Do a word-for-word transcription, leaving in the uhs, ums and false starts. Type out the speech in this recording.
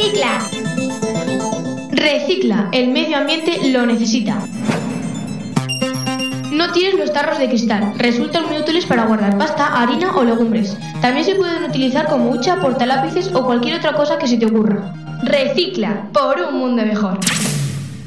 Recicla. Recicla, el medio ambiente lo necesita. No tires los tarros de cristal, resultan muy útiles para guardar pasta, harina o legumbres. También se pueden utilizar como hucha, portalápices o cualquier otra cosa que se te ocurra. Recicla, por un mundo mejor.